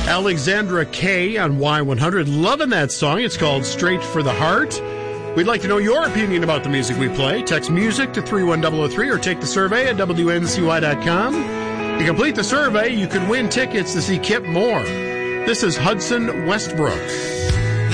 Alexandra K on Y100. Loving that song. It's called Straight for the Heart. We'd like to know your opinion about the music we play. Text music to 31003 or take the survey at WNCY.com. To complete the survey, you could win tickets to see Kip Moore. This is Hudson Westbrook.